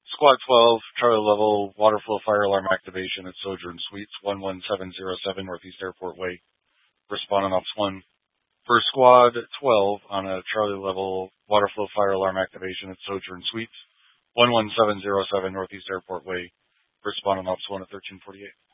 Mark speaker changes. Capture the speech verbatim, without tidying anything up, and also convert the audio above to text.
Speaker 1: Squad twelve, Charlie level, water flow fire alarm activation at Sojourn Suites, one one seven zero seven Northeast Airport Way. Respond on Ops one. For Squad twelve, on a Charlie level, water flow fire alarm activation at Sojourn Suites, one one seven zero seven Northeast Airport Way. Respond on Ops one at thirteen forty-eight.